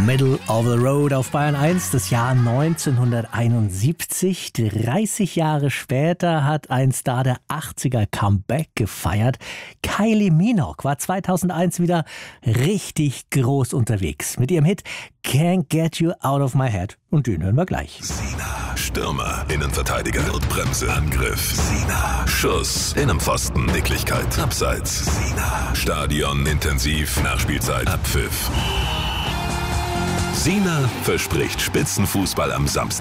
Middle of the Road auf Bayern 1, das Jahr 1971. 30 Jahre später hat ein Star der 80er Comeback gefeiert. Kylie Minogue war 2001 wieder richtig groß unterwegs mit ihrem Hit Can't Get You Out of My Head. Und den hören wir gleich. Sina, Stürmer, Innenverteidiger, Notbremse, Angriff. Sina, Schuss, Innenpfosten, Nicklichkeit, Abseits. Sina, Stadion, intensiv, Nachspielzeit, Abpfiff. Sina verspricht Spitzenfußball am Samstag.